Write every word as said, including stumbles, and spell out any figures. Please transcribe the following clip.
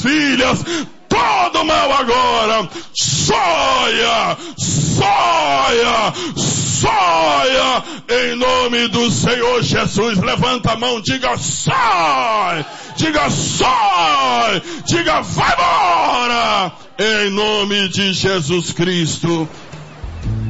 filhas, todo mal agora, saia, saia, saia, em nome do Senhor Jesus. Levanta a mão, diga sai, diga sai, diga vai embora, em nome de Jesus Cristo.